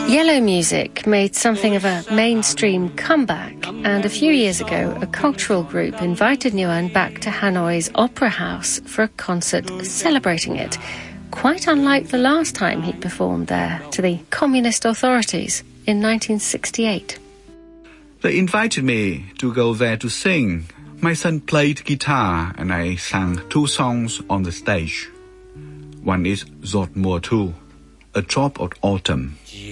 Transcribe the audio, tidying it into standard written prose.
Yellow music made something of a mainstream comeback, and a few years ago a cultural group invited Nguyen back to Hanoi's Opera House for a concert celebrating it, quite unlike the last time he performed there to the communist authorities in 1968. They invited me to go there to sing. My son played guitar and I sang 2 songs on the stage. One is Giọt mùa thu, A Drop of Autumn.